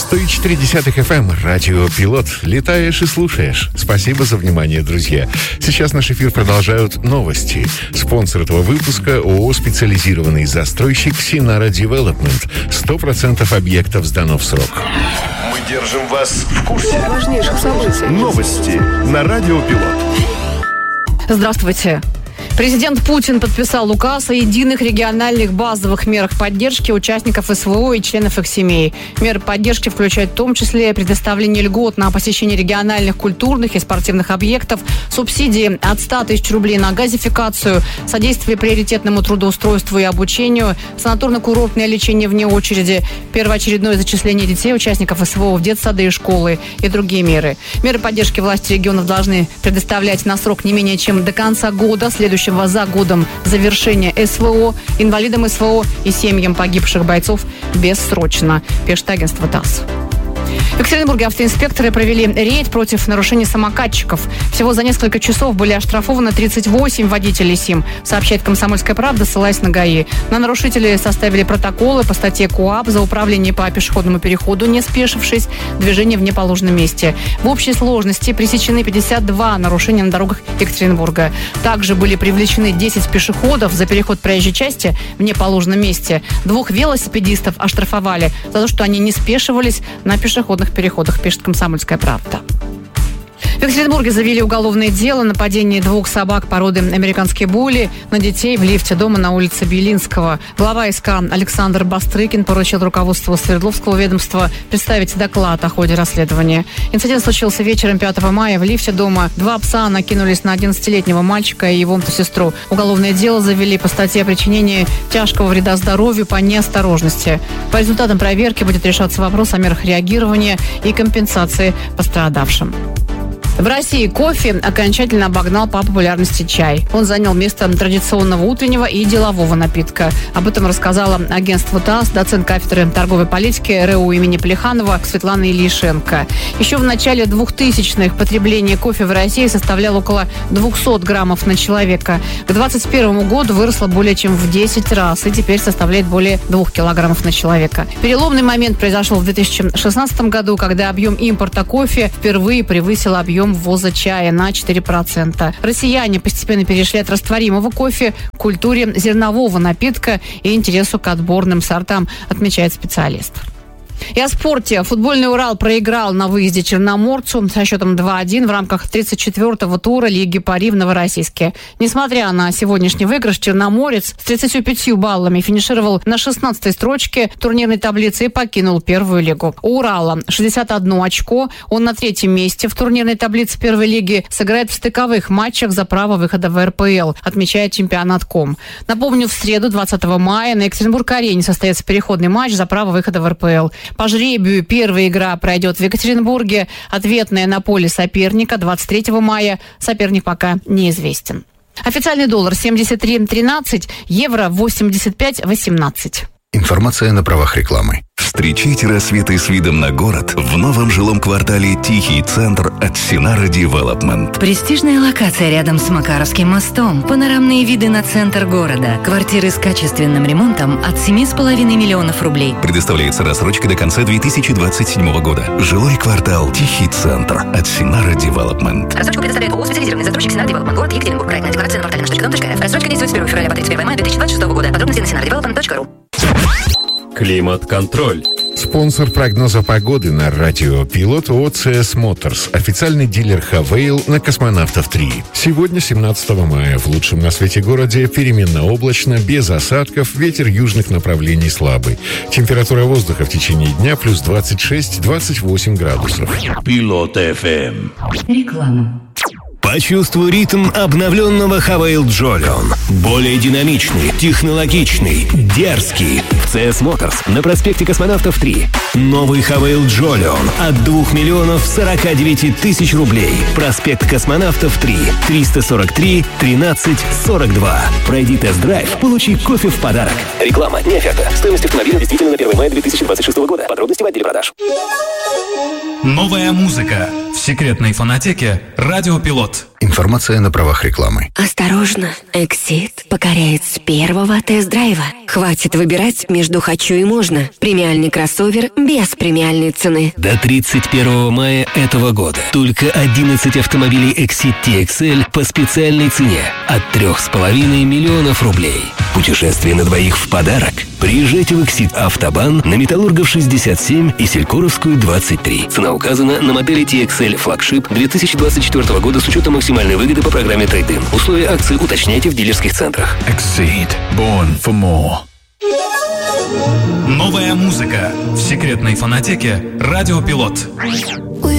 104.10 FM, радио «Пилот». Летаешь и слушаешь. Спасибо за внимание, друзья. Сейчас наш эфир продолжают новости. Спонсор этого выпуска — ООО «Специализированный застройщик Синара Девелопмент». 100% объектов сдано в срок. Мы держим вас в курсе важнейших событий. Новости на радио «Пилот». Здравствуйте. Президент Путин подписал указ о единых региональных базовых мерах поддержки участников СВО и членов их семей. Меры поддержки включают в том числе предоставление льгот на посещение региональных культурных и спортивных объектов, субсидии от 100 тысяч рублей на газификацию, содействие приоритетному трудоустройству и обучению, санаторно-курортное лечение вне очереди, первоочередное зачисление детей, участников СВО в детсады и школы и другие меры. Меры поддержки власти регионов должны предоставлять на срок не менее чем до конца года, следующего за годом завершения СВО, инвалидам СВО и семьям погибших бойцов бессрочно, пишет агентство ТАСС. В Екатеринбурге автоинспекторы провели рейд против нарушений самокатчиков. Всего за несколько часов были оштрафованы 38 водителей СИМ, сообщает «Комсомольская правда», ссылаясь на ГАИ. На нарушителей составили протоколы по статье КоАП за управление по пешеходному переходу, не спешившись, движение в неположенном месте. В общей сложности пресечены 52 нарушения на дорогах Екатеринбурга. Также были привлечены 10 пешеходов за переход проезжей части в неположенном месте. 2 велосипедистов оштрафовали за то, что они не спешивались на пешеходных переходах, пишет «Комсомольская правда». В Екатеринбурге завели уголовное дело о нападении 2 собак породы американские булли на детей в лифте дома на улице Белинского. Глава СК Александр Бастрыкин поручил руководству Свердловского ведомства представить доклад о ходе расследования. Инцидент случился вечером 5 мая в лифте дома. 2 пса накинулись на 11-летнего мальчика и его сестру. Уголовное дело завели по статье о причинении тяжкого вреда здоровью по неосторожности. По результатам проверки будет решаться вопрос о мерах реагирования и компенсации пострадавшим. В России кофе окончательно обогнал по популярности чай. Он занял место традиционного утреннего и делового напитка. Об этом рассказала агентству ТАСС доцент кафедры торговой политики РУ имени Плеханова Светлана Ильишенко. Еще в начале 2000-х потребление кофе в России составляло около 200 граммов на человека. К 2021 году выросло более чем в 10 раз и теперь составляет более 2 килограммов на человека. Переломный момент произошел в 2016 году, когда объем импорта кофе впервые превысил объем ввоза чая на 4%. Россияне постепенно перешли от растворимого кофе к культуре зернового напитка и интересу к отборным сортам, отмечает специалист. И о спорте. Футбольный «Урал» проиграл на выезде Черноморцу со счетом 2-1 в рамках 34-го тура Лиги Пари в Новороссийске. Несмотря на сегодняшний выигрыш, Черноморец с 35 баллами финишировал на 16-й строчке турнирной таблицы и покинул первую лигу. У «Урала» 61 очко. Он на 3-м месте в турнирной таблице первой лиги, сыграет в стыковых матчах за право выхода в РПЛ, отмечает чемпионат.ком. Напомню, в среду, 20 мая, на Екатеринбург-арене состоится переходный матч за право выхода в РПЛ. По жребию первая игра пройдет в Екатеринбурге, ответная на поле соперника 23 мая. Соперник пока неизвестен. Официальный доллар 73.13, евро 85.18. Информация на правах рекламы. Встречайте рассветы с видом на город в новом жилом квартале «Тихий центр» от Синара Девелопмент. Престижная локация рядом с Макаровским мостом. Панорамные виды на центр города. Квартиры с качественным ремонтом от 7,5 миллионов рублей. Предоставляется рассрочка до конца 2027 года. Жилой квартал «Тихий центр» от Синара Девелопмент. Рассрочку предоставляет ООО «Специализированный застройщик Синара Девелопмент». Город Екатеринбург. Проектная декларация на портале nаш.com.рф. Рассрочка действует с 1 февраля по 31 мая 2026 года. Подробности на sinaradevelopment.ru. Климат-контроль. Спонсор прогноза погоды на радио «Пилот» ООО «CS Motors». Официальный дилер «Хавейл» на Космонавтов 3. Сегодня, 17 мая, в лучшем на свете городе переменно облачно, без осадков, ветер южных направлений слабый. Температура воздуха в течение дня плюс 26-28 градусов. Пилот FM. Реклама. Почувствуй ритм обновленного Хавейл Джолион. Более динамичный, технологичный, дерзкий. В CS Motors на проспекте Космонавтов 3. Новый Хавейл Джолион от 2 миллионов 49 тысяч рублей. Проспект Космонавтов 3. 343 13 42. Пройди тест-драйв, получи кофе в подарок. Реклама, не оферта. Стоимость автомобиля действительно на 1 мая 2026 года. Подробности в отделе продаж. Новая музыка в секретной фонотеке «Радио Пилот». Информация на правах рекламы. Осторожно, Exit покоряет с первого тест-драйва. Хватит выбирать между «хочу» и «можно». Премиальный кроссовер без премиальной цены. До 31 мая этого года только 11 автомобилей Exit TXL по специальной цене от 3,5 миллионов рублей. Путешествие на двоих в подарок. Приезжайте в Exit Автобан на Металлургов 67 и Селькоровскую 23. Цена указана на модели TXL флагшип 2024 года с учетом максимальной выгоды по программе Trade-in. Условия акции уточняйте в дилерских центрах. Exceed. Born for more. Новая музыка в секретной фонотеке «Радио Пилот».